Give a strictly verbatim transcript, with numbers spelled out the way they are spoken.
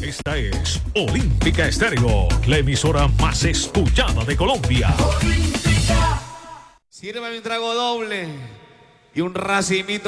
Esta es Olímpica Estéreo, la emisora más escuchada de Colombia. Sírvame un trago doble y un racimito.